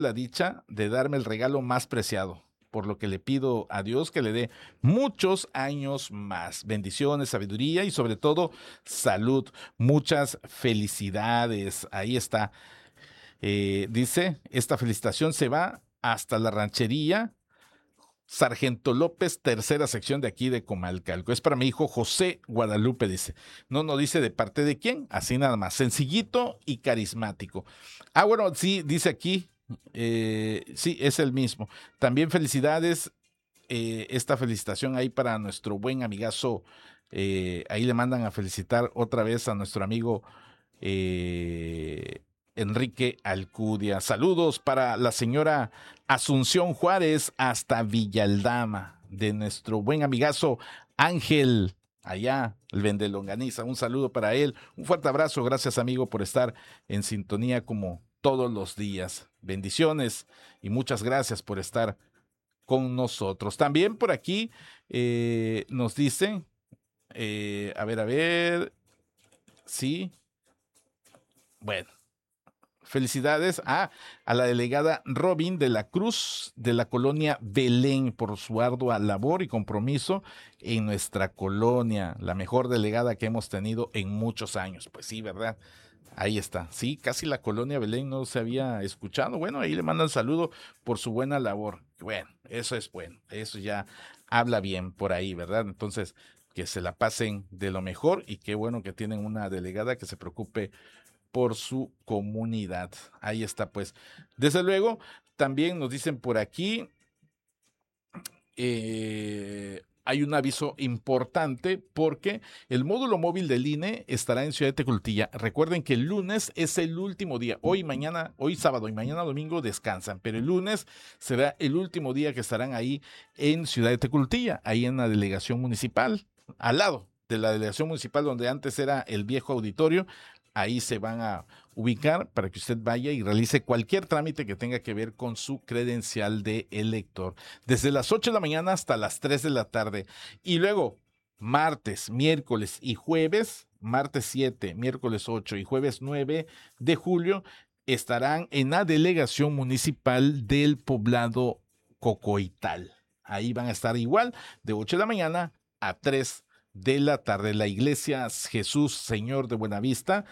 la dicha de darme el regalo más preciado, por lo que le pido a Dios que le dé muchos años más. Bendiciones, sabiduría y sobre todo salud. Muchas felicidades. Ahí está. Dice, esta felicitación se va hasta la ranchería Sargento López, tercera sección de aquí de Comalcalco. Es para mi hijo José Guadalupe, dice. No, no dice de parte de quién, así nada más. Sencillito y carismático. Ah, bueno, sí, dice aquí. Sí, es el mismo. También felicidades. Esta felicitación ahí para nuestro buen amigazo. Ahí le mandan a felicitar otra vez a nuestro amigo eh, Enrique Alcudia. Saludos para la señora Asunción Juárez hasta Villaldama, de nuestro buen amigazo Ángel, allá, el vende longaniza. Un saludo para él. Un fuerte abrazo. Gracias, amigo, por estar en sintonía como todos los días. Bendiciones y muchas gracias por estar con nosotros. También por aquí nos dicen, a ver, sí, bueno. Felicidades a la delegada Robin de la Cruz de la colonia Belén por su ardua labor y compromiso en nuestra colonia, la mejor delegada que hemos tenido en muchos años. Pues sí, ¿verdad? Ahí está. Sí, casi la colonia Belén no se había escuchado. Bueno, ahí le mandan saludo por su buena labor. Bueno, eso es bueno. Eso ya habla bien por ahí, ¿verdad? Entonces, que se la pasen de lo mejor y qué bueno que tienen una delegada que se preocupe por su comunidad. Ahí está, pues. Desde luego, también nos dicen por aquí, hay un aviso importante porque el módulo móvil del INE estará en Ciudad de Tecultilla. Recuerden que el lunes es el último día. Hoy, mañana, hoy sábado y mañana domingo descansan, pero el lunes será el último día que estarán ahí en Ciudad de Tecultilla, ahí en la delegación municipal, al lado de la delegación municipal donde antes era el viejo auditorio. Ahí se van a ubicar para que usted vaya y realice cualquier trámite que tenga que ver con su credencial de elector. Desde las 8 de la mañana hasta las 3 de la tarde. Y luego, martes, miércoles y jueves, martes 7, miércoles 8 y jueves 9 de julio, estarán en la delegación municipal del poblado Cocoital. Ahí van a estar igual de 8 de la mañana a 3 de la tarde. La iglesia Jesús Señor de Buenavista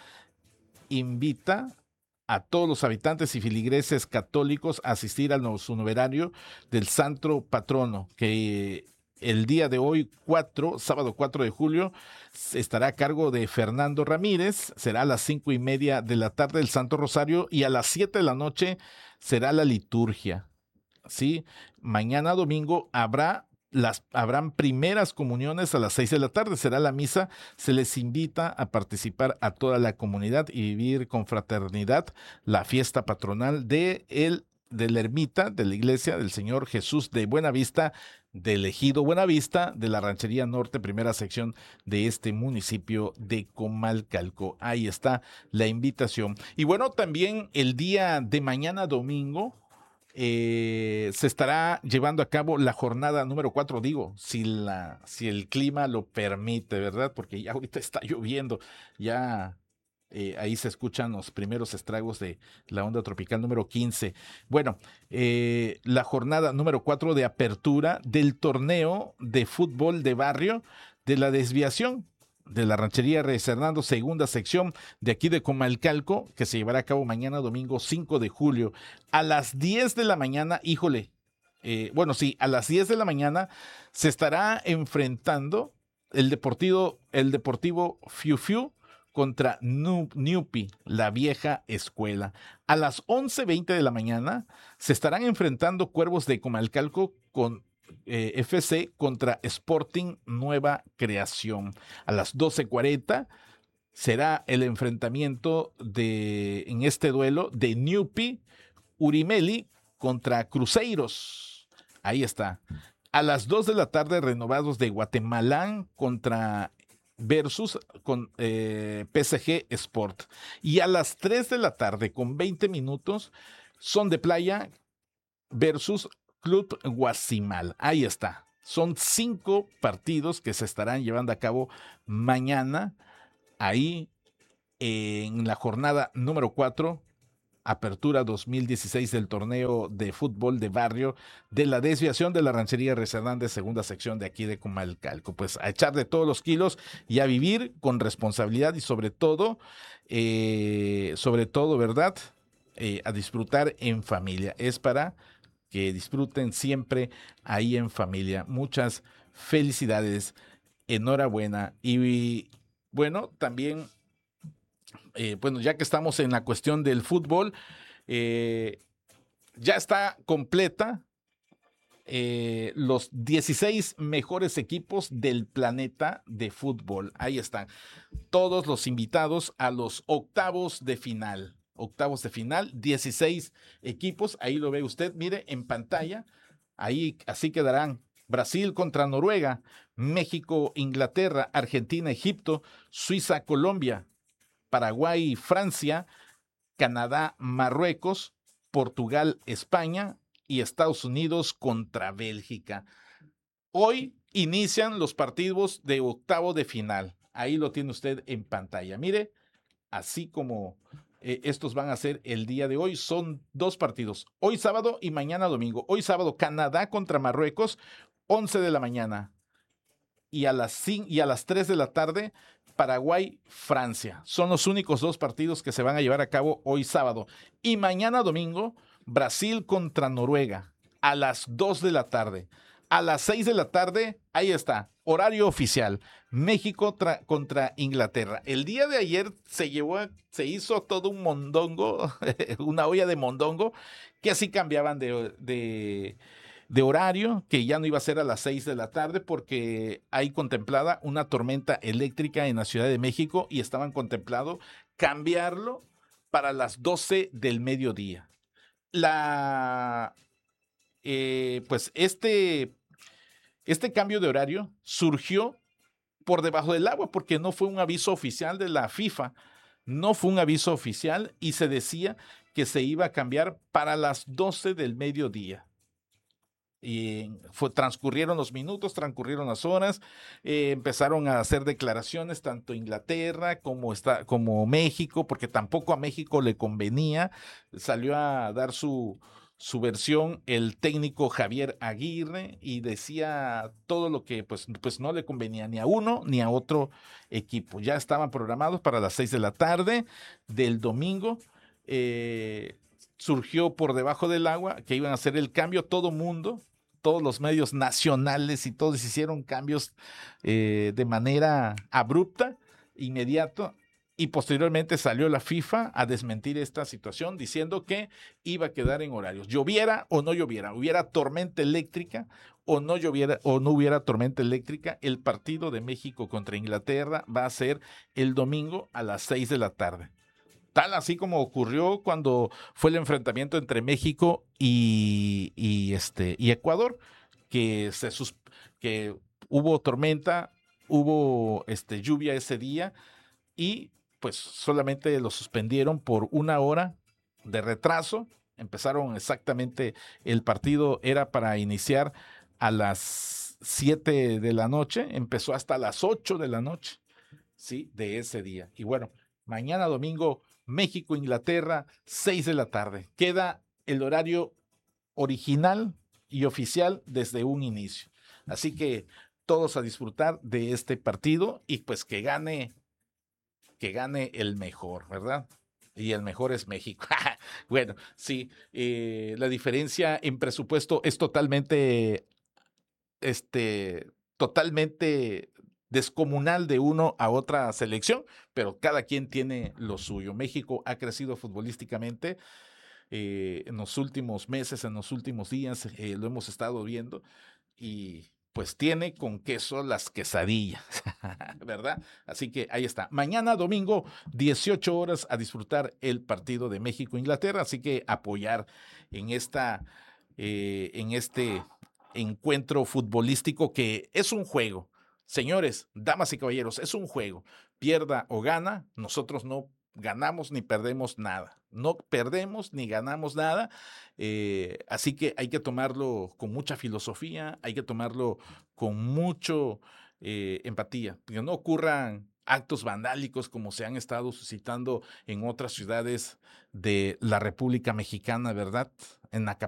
invita a todos los habitantes y filigreses católicos a asistir al noverario del Santo Patrono, que el día de hoy, sábado 4 de julio, estará a cargo de Fernando Ramírez. Será a las 5:30 de la tarde el Santo Rosario y a las 7 de la noche será la liturgia. ¿Sí? Mañana domingo habrán primeras comuniones a las 6 de la tarde, será la misa. Se les invita a participar a toda la comunidad y vivir con fraternidad la fiesta patronal de la ermita de la iglesia del Señor Jesús de Buenavista, del ejido Buenavista, de la Ranchería Norte, primera sección de este municipio de Comalcalco. Ahí está la invitación. Y bueno, también el día de mañana domingo, se estará llevando a cabo la jornada número 4, digo, si el clima lo permite, ¿verdad? Porque ya ahorita está lloviendo, ya ahí se escuchan los primeros estragos de la onda tropical número 15. Bueno, la jornada número 4 de apertura del torneo de fútbol de barrio de la desviación de la Ranchería Reyes Hernando, segunda sección de aquí de Comalcalco, que se llevará a cabo mañana domingo 5 de julio a las 10 de la mañana. Híjole, a las 10 de la mañana se estará enfrentando el Deportivo Fiu Fiu contra Newpi, la vieja escuela. A las 11:20 de la mañana se estarán enfrentando Cuervos de Comalcalco con FC contra Sporting Nueva Creación. A las 12:40 será el enfrentamiento en este duelo de Newpi Urimeli contra Cruceiros. Ahí está. A las 2 de la tarde, Renovados de Guatemala contra versus con PSG Sport. Y a las 3 de la tarde, con 20 minutos, Son de Playa versus Club Guasimal. Ahí está. Son 5 partidos que se estarán llevando a cabo mañana, ahí en la jornada número 4 apertura 2016 del torneo de fútbol de barrio de la desviación de la ranchería Reyes Hernández, segunda sección de aquí de Comalcalco. Pues a echar de todos los kilos y a vivir con responsabilidad y sobre todo, ¿verdad? A disfrutar en familia. Es para que disfruten siempre ahí en familia. Muchas felicidades, enhorabuena. Y bueno, también, bueno, ya que estamos en la cuestión del fútbol, ya está completa los 16 mejores equipos del planeta de fútbol. Ahí están todos los invitados a los octavos de final. Octavos de final, 16 equipos, ahí lo ve usted, mire en pantalla, ahí así quedarán: Brasil contra Noruega, México, Inglaterra, Argentina, Egipto, Suiza, Colombia, Paraguay, Francia, Canadá, Marruecos, Portugal, España y Estados Unidos contra Bélgica. Hoy inician los partidos de octavo de final. Ahí lo tiene usted en pantalla. Mire, así como estos van a ser el día de hoy, son dos partidos, hoy sábado y mañana domingo. Hoy sábado, Canadá contra Marruecos, 11 de la mañana. Y a las 3 de la tarde, Paraguay, Francia. Son los únicos dos partidos que se van a llevar a cabo hoy sábado. Y mañana domingo, Brasil contra Noruega, a las 2 de la tarde. A las 6 de la tarde, ahí está, horario oficial, México contra Inglaterra. El día de ayer se hizo todo un mondongo, una olla de mondongo, que así cambiaban de horario, que ya no iba a ser a las 6 de la tarde porque hay contemplada una tormenta eléctrica en la Ciudad de México y estaban contemplado cambiarlo para las 12 del mediodía. Pues este cambio de horario surgió por debajo del agua porque no fue un aviso oficial de la FIFA, no fue un aviso oficial y se decía que se iba a cambiar para las 12 del mediodía. Y transcurrieron los minutos, transcurrieron las horas, empezaron a hacer declaraciones tanto Inglaterra como México, porque tampoco a México le convenía. Salió a dar su versión el técnico Javier Aguirre y decía todo lo que pues no le convenía ni a uno ni a otro equipo. Ya estaban programados para las 6 de la tarde del domingo. Surgió por debajo del agua que iban a hacer el cambio. Todo mundo, todos los medios nacionales y todos hicieron cambios de manera abrupta, inmediato, y posteriormente salió la FIFA a desmentir esta situación diciendo que iba a quedar en horarios. Lloviera o no lloviera, hubiera tormenta eléctrica o no lloviera o no hubiera tormenta eléctrica, el partido de México contra Inglaterra va a ser el domingo a las 6 de la tarde. Tal así como ocurrió cuando fue el enfrentamiento entre México y Ecuador, que que hubo tormenta, hubo lluvia ese día y pues solamente lo suspendieron por una hora de retraso. Empezaron exactamente, el partido era para iniciar a las 7 de la noche, empezó hasta las 8 de la noche, ¿sí? De ese día. Y bueno, mañana domingo, México, Inglaterra, 6 de la tarde. Queda el horario original y oficial desde un inicio. Así que todos a disfrutar de este partido y pues que gane el mejor, ¿verdad? Y el mejor es México. Bueno, sí, la diferencia en presupuesto es totalmente descomunal de uno a otra selección, pero cada quien tiene lo suyo. México ha crecido futbolísticamente en los últimos meses, en los últimos días, lo hemos estado viendo y pues tiene con queso las quesadillas, ¿verdad? Así que ahí está. Mañana domingo, 18 horas a disfrutar el partido de México-Inglaterra, así que apoyar en este encuentro futbolístico que es un juego. Señores, damas y caballeros, es un juego. Pierda o gana, nosotros no ganamos ni perdemos nada. No perdemos ni ganamos nada. Así que hay que tomarlo con mucha filosofía, hay que tomarlo con mucho empatía. Que no ocurran actos vandálicos como se han estado suscitando en otras ciudades de la República Mexicana, ¿verdad? En